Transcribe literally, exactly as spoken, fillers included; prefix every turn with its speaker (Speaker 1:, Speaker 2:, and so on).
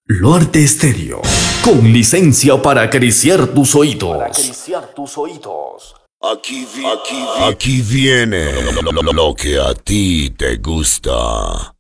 Speaker 1: Luarte Estéreo, con licencia para acariciar tus oídos.
Speaker 2: Para acariciar tus oídos.
Speaker 3: Aquí, vi- aquí, vi- aquí viene lo, lo- lo que a ti te gusta.